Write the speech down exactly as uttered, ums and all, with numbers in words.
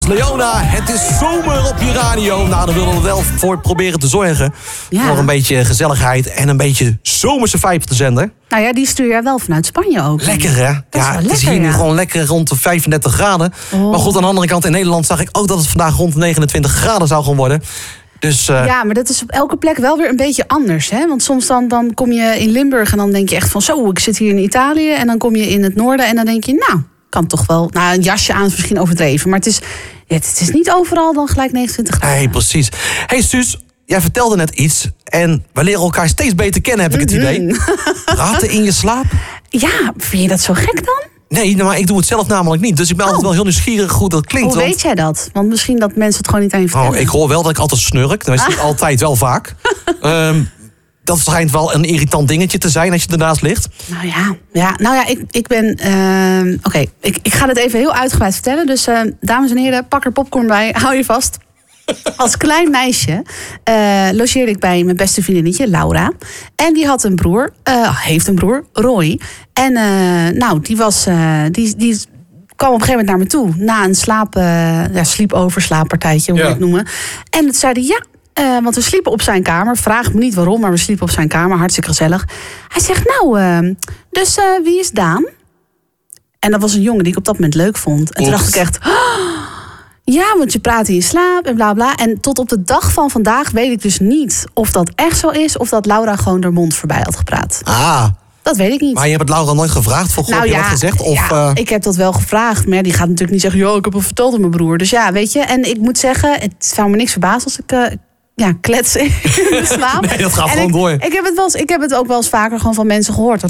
Leona, het is zomer op je radio. Nou, daar willen we wel voor proberen te zorgen. Ja. Voor een beetje gezelligheid en een beetje zomerse vibe te zenden. Nou ja, die stuur jij wel vanuit Spanje ook. Lekker, hè? Dat ja, is het is hier ja. nu gewoon lekker rond de vijfendertig graden. Oh. Maar goed, aan de andere kant in Nederland zag ik ook dat het vandaag rond de negenentwintig graden zou gaan worden. Dus, uh... Ja, maar dat is op elke plek wel weer een beetje anders. Hè? Want soms dan, dan kom je in Limburg en dan denk je echt van zo, ik zit hier in Italië. En dan kom je in het noorden en dan denk je, nou, kan toch wel. Nou, een jasje aan is misschien overdreven. Maar het is, ja, het is niet overal dan gelijk negenentwintig graden. Nee, precies. Hey Suus, jij vertelde net iets. En we leren elkaar steeds beter kennen, heb ik het Mm-hmm. idee. Praten in je slaap? Ja, vind je dat zo gek dan? Nee, maar ik doe het zelf namelijk niet. Dus ik ben Oh. altijd wel heel nieuwsgierig hoe dat klinkt. Hoe want... weet jij dat? Want misschien dat mensen het gewoon niet aan je vertellen. Oh, ik hoor wel dat ik altijd snurk. Dat is niet Ah. altijd, wel vaak. um, dat schijnt wel een irritant dingetje te zijn als je ernaast ligt. Nou ja, ja, nou ja ik, ik ben... Uh, Oké, okay, ik, ik ga het even heel uitgebreid vertellen. Dus uh, dames en heren, pak er popcorn bij. Hou je vast. Als klein meisje uh, logeerde ik bij mijn beste vriendinnetje, Laura. En die had een broer, uh, heeft een broer, Roy. En uh, nou, die was... Uh, die, die kwam op een gegeven moment naar me toe. Na een slaap, uh, ja, sleepover, slaappartijtje, hoe Ja. je het noemen. En toen zei hij, ja... Uh, want we sliepen op zijn kamer. Vraag me niet waarom, maar we sliepen op zijn kamer. Hartstikke gezellig. Hij zegt, nou, uh, dus uh, wie is Daan? En dat was een jongen die ik op dat moment leuk vond. En toen dacht ik echt... Oh, ja, want je praat in je slaap en bla bla. En tot op de dag van vandaag weet ik dus niet of dat echt zo is... of dat Laura gewoon haar mond voorbij had gepraat. Ah, dat weet ik niet. maar je hebt het Laura nooit gevraagd? Voor nou, heb je ja, wat gezegd? Of, ja, uh... ik heb dat wel gevraagd. Maar die gaat natuurlijk niet zeggen... joh, ik heb het verteld aan mijn broer. Dus ja, weet je. En ik moet zeggen, het zou me niks verbazen als ik... Uh, ja, kletsen in de slaap. Nee, dat gaat en gewoon ik, door. Ik heb, het wel eens, ik heb het ook wel eens vaker gewoon van mensen gehoord. Dat